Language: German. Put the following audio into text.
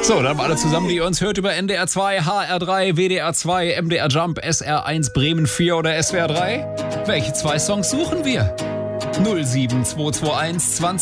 So, dann alle zusammen, die ihr uns hört über NDR 2, HR 3, WDR 2, MDR Jump, SR 1, Bremen 4 oder SWR 3. Welche 2 Songs suchen wir? 07221 20